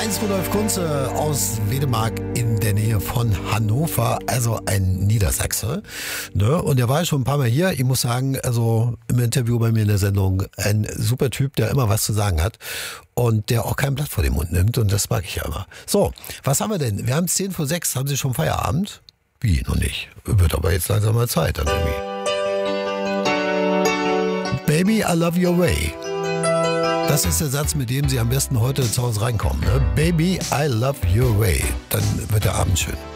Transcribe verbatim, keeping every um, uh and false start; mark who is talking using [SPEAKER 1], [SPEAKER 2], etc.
[SPEAKER 1] Heinz Rudolf Kunze aus Wedemark in der Nähe von Hannover, also ein Niedersachse. Ne? Und der war schon ein paar Mal hier. Ich muss sagen, also im Interview bei mir in der Sendung, ein super Typ, der immer was zu sagen hat und der auch kein Blatt vor den Mund nimmt. Und das mag ich ja immer. So, was haben wir denn? Wir haben zehn vor sechs. Haben Sie schon Feierabend? Wie, noch nicht? Wird aber jetzt langsam mal Zeit, dann irgendwie. Baby, I love your way. Das ist der Satz, mit dem Sie am besten heute zu Hause reinkommen. Ne? Baby, I love your way. Dann wird der Abend schön.